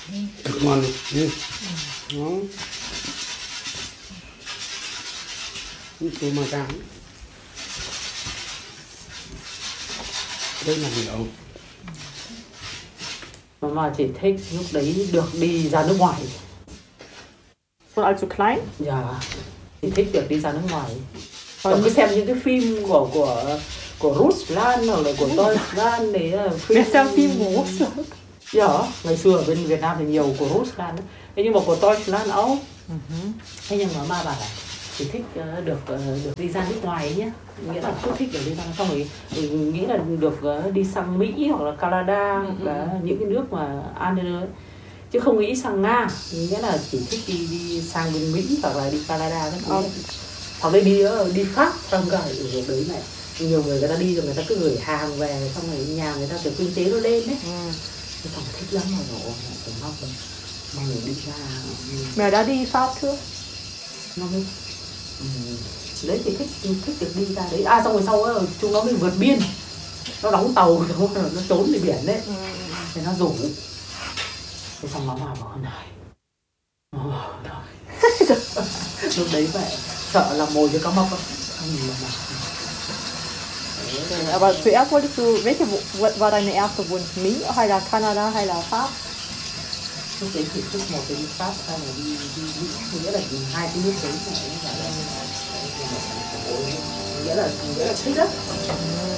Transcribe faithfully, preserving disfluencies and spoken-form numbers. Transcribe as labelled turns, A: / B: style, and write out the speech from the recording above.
A: Cực ngon luôn. Đó. Tôi mà cam. Đây là nhiều.
B: Mama chỉ thích lúc đấy được đi ra nước ngoài.
C: So als du klein?
B: Dạ, chỉ thích được đi ra nước ngoài. Còn cứ xem những cái phim của của của Ruslan hoặc là của Deutschland đấy là phim.
C: Wer xem phim của Ruslan?
B: Dạ, ngày xưa ở bên Việt Nam thì nhiều của Ruslan. Thế nhưng mà của Deutschland Âu. Uh-huh. Thế nhưng mà mama bảo là chỉ thích uh, được uh, được đi ra nước ngoài ấy nhé, nghĩa là cứ thích được đi ra, xong rồi nghĩ là được uh, đi sang Mỹ hoặc là Canada hoặc uh-huh. là những cái nước mà an ấy, chứ không nghĩ sang Nga, nghĩa là chỉ thích đi đi sang bên Mỹ hoặc là đi Canada các thứ, uh-huh. hoặc là đi uh, đi Pháp, xong rồi ở đấy này nhiều người người ta đi rồi người ta cứ gửi hàng về, xong rồi nhà người ta kiểu kinh tế nó lên đấy, uh-huh. Thế xong thích lắm mà rồi phải mong mong mình đi ra.
C: Mẹ đã đi Pháp chưa?
B: Nó mới ừ. Đấy thì thích thích được đi ra đấy, à xong rồi sau đó, chúng nó mới vượt biên, nó đóng tàu nó trốn đi biển đấy, ừ. Thì nó rủ, thế xong nó mà bảo này, lúc đấy vậy sợ là mồi cho cá mập không?
C: Aber zuerst wolltest du, welche war deine erste Wunsch? Mỹ hay là Canada hay là Pháp?
B: Lúc đấy thì thích một cái đi Pháp hay là đi đi Mỹ, nghĩa là hai cái nước đấy là nghĩa là nghĩa là thích lắm.